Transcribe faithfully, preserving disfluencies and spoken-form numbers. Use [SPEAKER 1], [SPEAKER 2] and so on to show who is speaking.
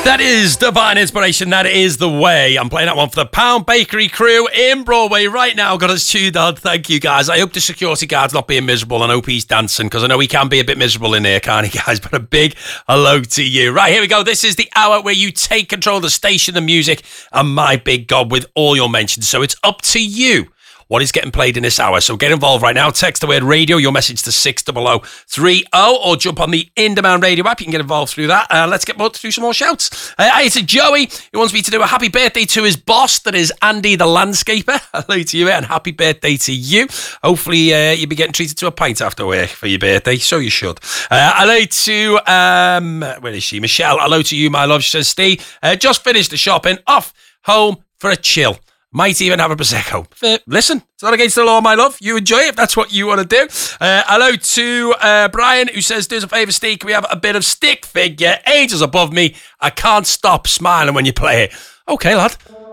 [SPEAKER 1] That is divine inspiration. That is the way. I'm playing that one for the Pound Bakery crew in Broadway right now. Got us tuned on. Thank you, guys. I hope the security guard's not being miserable and I hope he's dancing because I know he can be a bit miserable in here, can't he, guys? But a big hello to you. Right, here we go. This is the hour where you take control of the station, the music, and my big God with all your mentions. So it's up to you what is getting played in this hour. So get involved right now. Text the word radio, your message to six double oh three oh, or jump on the In Demand Radio app. You can get involved through that. Uh, let's get more to do some more shouts. Uh, hi, it's a Joey who wants me to do a happy birthday to his boss. That is Andy the landscaper. Hello to you, and happy birthday to you. Hopefully uh, you'll be getting treated to a pint after work for your birthday. So you should. Uh, hello to, um, where is she? Michelle. Hello to you, my love. She says, Steve, uh, just finished the shopping. Off home for a chill. Might even have a Prosecco. Uh, listen, it's not against the law, my love. You enjoy it if that's what you want to do. Uh, hello to uh, Brian, who says, do us a favour, Steve. Can we have a bit of Stick Figure? Angels Above Me. I can't stop smiling when you play it. Okay, lad.